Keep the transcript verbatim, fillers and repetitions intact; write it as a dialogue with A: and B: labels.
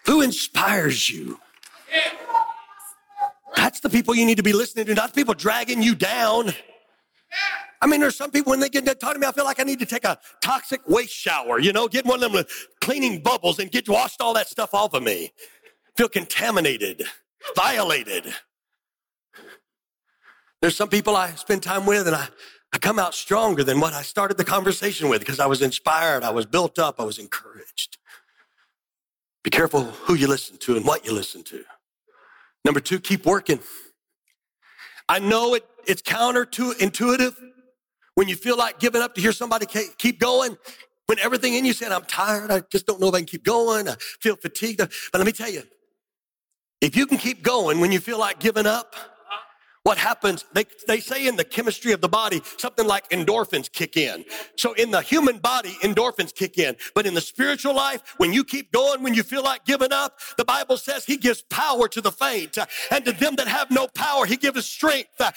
A: Who inspires you? That's the people you need to be listening to, not the people dragging you down. I mean, there's some people, when they get done talking to me, I feel like I need to take a toxic waste shower, you know, get one of them cleaning bubbles and get washed all that stuff off of me. Feel contaminated, violated. There's some people I spend time with and I, I come out stronger than what I started the conversation with because I was inspired, I was built up, I was encouraged. Be careful who you listen to and what you listen to. Number two, keep working. I know it, it's counterintuitive when you feel like giving up to hear somebody keep going. When everything in you said, I'm tired, I just don't know if I can keep going, I feel fatigued. But let me tell you, if you can keep going when you feel like giving up, what happens, they, they say in the chemistry of the body, something like endorphins kick in. So in the human body, endorphins kick in. But in the spiritual life, when you keep going, when you feel like giving up, the Bible says he gives power to the faint. Uh, and to them that have no power, he gives strength. Uh,